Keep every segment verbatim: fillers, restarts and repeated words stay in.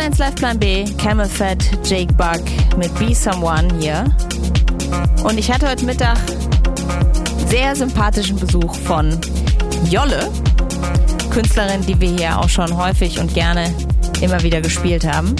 eins Live Plan B, Camel Fat, Jake Bugg mit Be Someone hier. Und ich hatte heute Mittag sehr sympathischen Besuch von Jolle, Künstlerin, die wir hier auch schon häufig und gerne immer wieder gespielt haben.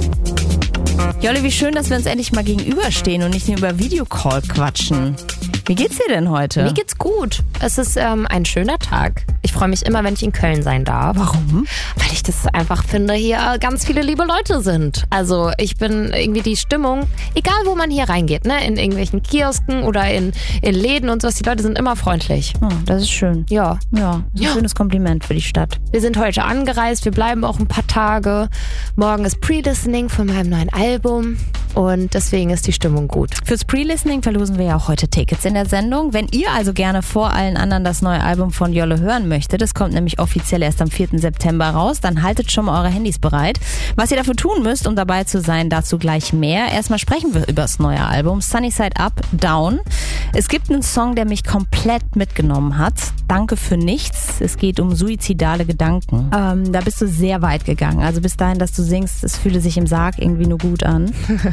Jolle, wie schön, dass wir uns endlich mal gegenüberstehen und nicht nur über Videocall quatschen. Wie geht's dir denn heute? Mir geht's gut. Es ist ähm, ein schöner Tag. Ich freue mich immer, wenn ich in Köln sein darf. Warum? Weil ich das einfach finde, hier ganz viele liebe Leute sind. Also ich bin irgendwie die Stimmung, egal wo man hier reingeht, ne, in irgendwelchen Kiosken oder in, in Läden und sowas, die Leute sind immer freundlich. Oh, das ist schön. Ja. Ja, das ist ein Ja. schönes Kompliment für die Stadt. Wir sind heute angereist, wir bleiben auch ein paar Tage. Morgen ist Pre-Listening von meinem neuen Album und deswegen ist die Stimmung gut. Fürs Pre-Listening verlosen wir ja auch heute Tickets in der Sendung. Wenn ihr also gerne vor allen anderen das neue Album von Jolle hören möchtet, das kommt nämlich offiziell erst am vierten September raus, dann haltet schon mal eure Handys bereit. Was ihr dafür tun müsst, um dabei zu sein, dazu gleich mehr. Erstmal sprechen wir über das neue Album Sunny Side Up, Down. Es gibt einen Song, der mich komplett mitgenommen hat. Danke für nichts. Es geht um suizidale Gedanken. Ähm, da bist du sehr weit gegangen. Also bis dahin, dass du singst, es fühle sich im Sarg irgendwie nur gut an.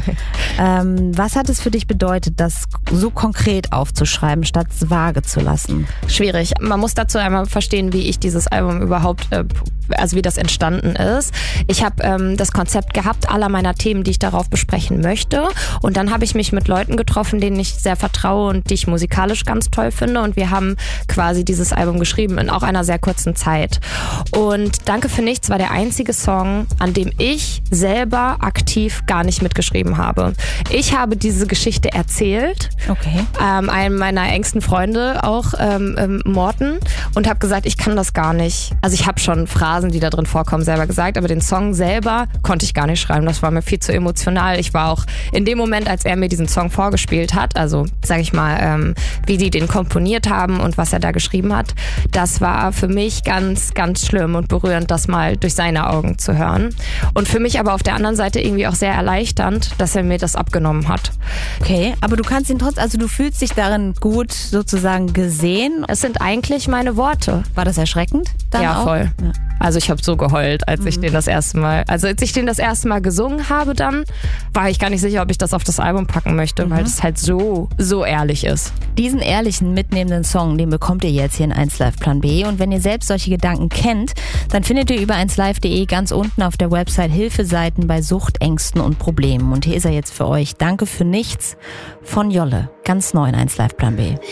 ähm, was hat es für dich bedeutet, das so konkret aufzuschreiben, statt es vage zu lassen? Schwierig. Man muss dazu einmal verstehen, wie ich dieses Album überhaupt, äh, also wie das entstanden ist. Ich habe ähm, das Konzept gehabt aller meiner Themen, die ich darauf besprechen möchte. Und dann habe ich mich mit Leuten getroffen, denen ich sehr vertraue und die ich musikalisch ganz toll finde. Und wir haben quasi dieses Album geschrieben in auch einer sehr kurzen Zeit. Und Danke für nichts war der einzige Song, an dem ich selber aktiv gar nicht mitgeschrieben habe. Ich habe diese Geschichte erzählt, Okay. ähm, einem meiner engsten Freunde auch, ähm, ähm, Morten, und habe gesagt, ich kann das gar nicht. Also ich habe schon Phrasen, die da drin vorkommen, selber gesagt, aber den Song selber konnte ich gar nicht schreiben. Das war mir viel zu emotional. Ich war auch in dem Moment, als er mir diesen Song vorgespielt hat, also sag ich mal, ähm, wie die den komponiert haben und was er da geschrieben hat, das war für mich ganz, ganz schlimm und berührend, das mal durch seine Augen zu hören. Und für mich aber auf der anderen Seite irgendwie auch sehr erleichternd, dass er mir das abgenommen hat. Okay, aber du kannst ihn trotzdem, also du fühlst dich darin gut sozusagen gesehen. Es sind eigentlich meine Worte. War das erschreckend? Dann Ja, auch? voll. Ja. Also ich habe so geheult, als ich den das erste Mal, also als ich den das erste Mal gesungen habe, dann war ich gar nicht sicher, ob ich das auf das Album packen möchte, weil es halt so, so ehrlich ist. Diesen ehrlichen, mitnehmenden Song, den bekommt ihr jetzt hier in eins Live Plan B. Und wenn ihr selbst solche Gedanken kennt, dann findet ihr über eins live punkt de ganz unten auf der Website Hilfeseiten bei Sucht, Ängsten und Problemen. Und hier ist er jetzt für euch. Danke für nichts von Jolle. Ganz neu in eins Live Plan B.